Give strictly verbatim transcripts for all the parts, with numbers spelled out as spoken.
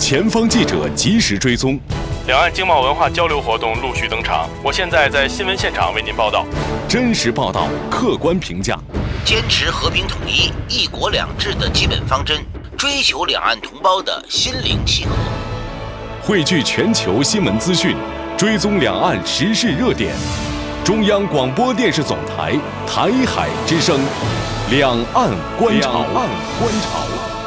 前方记者及时追踪， 两岸经贸文化交流活动陆续登场。我现在在新闻现场为您报道。 真实报道，客观评价， 坚持和平统一、一国两制的基本方针，追求两岸同胞的心灵契合。 汇聚全球新闻资讯，追踪两岸时事热点。中央广播电视总台台海之声，两岸观察。两岸观察。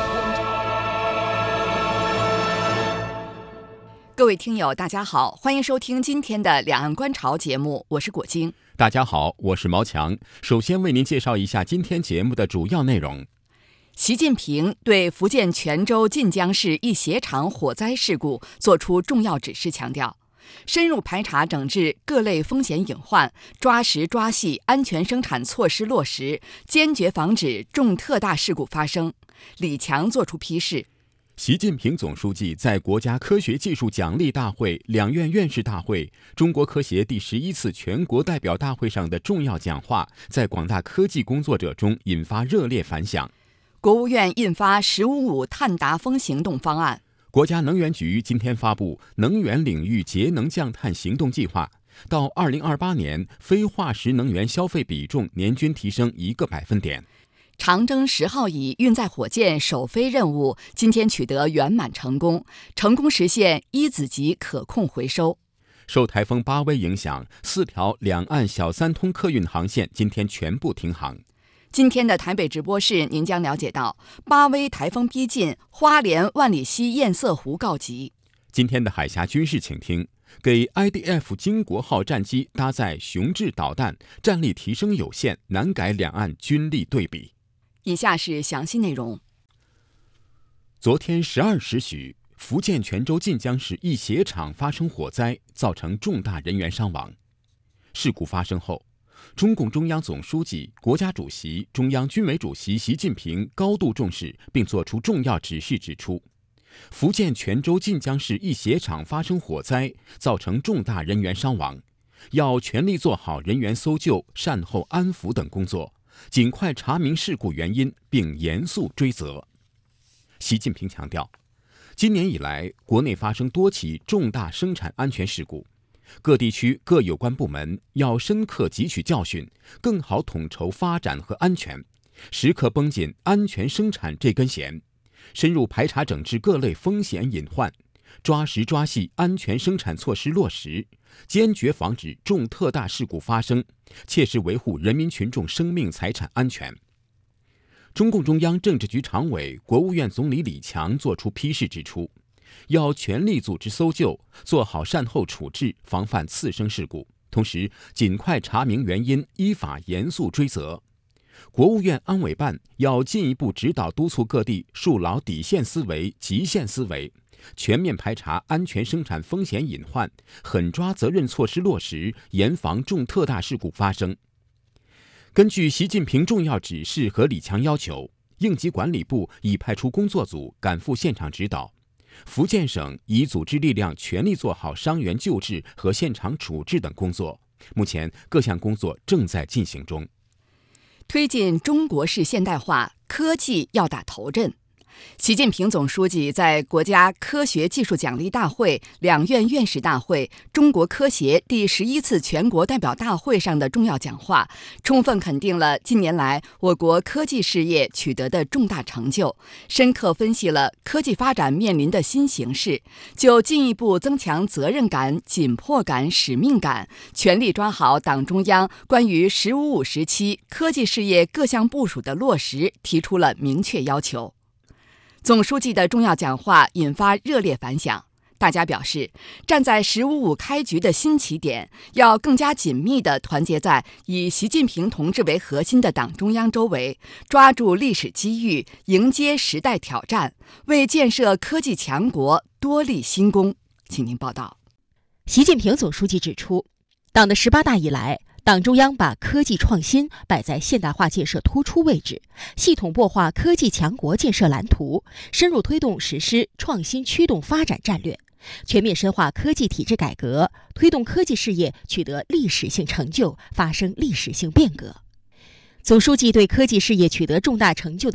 各位听友，大家好，欢迎收听今天的两岸观潮节目，我是果晶。 大家好，我是毛强。首先为您介绍一下今天节目的主要内容。 习近平对福建泉州晋江市一鞋厂火灾事故作出重要指示，强调深入排查整治各类风险隐患，抓实抓细安全生产措施落实，坚决防止重特大事故发生。李强作出批示。 习近平总书记在国家科学技术奖励大会、两院院士大会、中国科协第十一次全国代表大会上的重要讲话，在广大科技工作者中引发热烈反响。 国务院印发“十五五”碳达峰行动方案。 国家能源局今天发布能源领域节能降碳行动计划，到二零二八年，非化石能源消费比重年均提升一个百分点。 长征十号乙运载火箭首飞任务今天取得圆满成功，成功实现一子级可控回收。 受台风巴威影响，四条两岸小三通客运航线今天全部停航。 今天的台北直播室，您将了解到巴威台风逼近，花莲万里溪堰塞湖告急。 今天的海峡军事，请听：给 I D F 经国号战机搭载雄质导弹，战力提升有限，难改两岸军力对比。 以下是详细内容。 昨天十二时许，福建泉州晋江市一鞋厂发生火灾，造成重大人员伤亡。事故发生后，中共中央总书记、国家主席、中央军委主席习近平高度重视，并作出重要指示，指出，福建泉州晋江市一鞋厂发生火灾，造成重大人员伤亡，要全力做好人员搜救、善后安抚等工作，尽快查明事故原因，并严肃追责。习近平强调，今年以来，国内发生多起重大生产安全事故，各地区各有关部门要深刻汲取教训，更好统筹发展和安全，时刻绷紧安全生产这根弦，深入排查整治各类风险隐患，抓实抓细安全生产措施落实，坚决防止重特大事故发生，切实维护人民群众生命财产安全。中共中央政治局常委、国务院总理李强作出批示指出，要全力组织搜救，做好善后处置，防范次生事故，同时尽快查明原因，依法严肃追责。国务院安委办要进一步指导督促各地树牢底线思维、极限思维，全面排查安全生产风险隐患，狠抓责任措施落实，严防重特大事故发生。根据习近平重要指示和李强要求，应急管理部已派出工作组赶赴现场指导，福建省已组织力量全力做好伤员救治和现场处置等工作，目前各项工作正在进行中。 推进中国式现代化，科技要打头阵。习近平总书记在国家科学技术奖励大会、两院院士大会、中国科协第十一次全国代表大会上的重要讲话，充分肯定了近年来我国科技事业取得的重大成就，深刻分析了科技发展面临的新形势，就进一步增强责任感、紧迫感、使命感，全力抓好党中央关于“十五五”时期科技事业各项部署的落实提出了明确要求。总书记的重要讲话引发热烈反响，大家表示，站在“十五五”开局的新起点，要更加紧密地团结在以习近平同志为核心的党中央周围，抓住历史机遇，迎接时代挑战，为建设科技强国多立新功。请您报道。 习近平总书记指出，党的十八大以来，党中央把科技创新摆在现代化建设突出位置，系统擘画科技强国建设蓝图，深入推动实施创新驱动发展战略，全面深化科技体制改革，推动科技事业取得历史性成就，发生历史性变革。总书记对科技事业取得重大成就